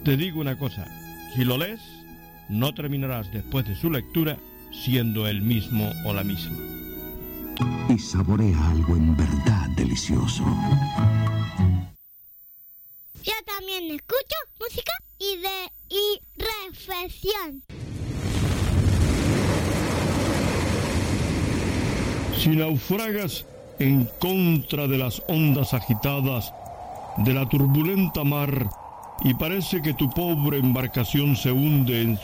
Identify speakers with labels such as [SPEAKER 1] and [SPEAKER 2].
[SPEAKER 1] Te digo una cosa, si lo lees, no terminarás después de su lectura siendo el mismo o la misma.
[SPEAKER 2] Y saborea algo en verdad delicioso.
[SPEAKER 3] Yo también escucho música y reflexión.
[SPEAKER 1] Si naufragas en contra de las ondas agitadas de la turbulenta mar y parece que tu pobre embarcación se hunde en